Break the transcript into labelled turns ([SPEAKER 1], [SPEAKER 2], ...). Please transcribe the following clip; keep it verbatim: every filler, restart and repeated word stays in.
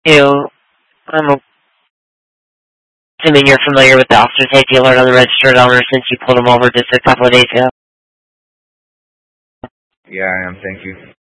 [SPEAKER 1] You, I'm assuming you're familiar with the officer safety alert on the registered owner since you pulled him over just a couple of days ago.
[SPEAKER 2] Yeah, I am. Thank you.